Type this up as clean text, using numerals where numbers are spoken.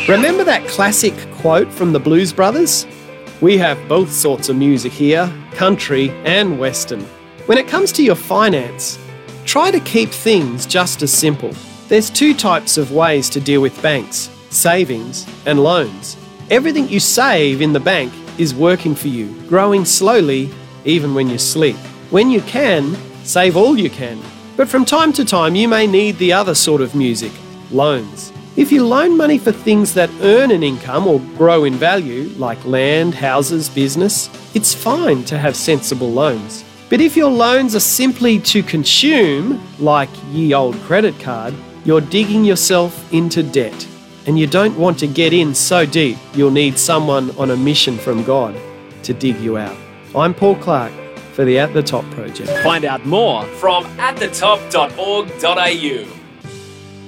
Remember that classic quote from the Blues Brothers? We have both sorts of music here, country and western. When it comes to your finance, try to keep things just as simple. There's two types of ways to deal with banks: savings and loans. Everything you save in the bank is working for you, growing slowly even when you sleep. When you can, save all you can. But from time to time you may need the other sort of music, loans. If you loan money for things that earn an income or grow in value, like land, houses, business, it's fine to have sensible loans. But if your loans are simply to consume, like ye old credit card, you're digging yourself into debt. And you don't want to get in so deep you'll need someone on a mission from God to dig you out. I'm Paul Clark for the At The Top Project. Find out more from atthetop.org.au.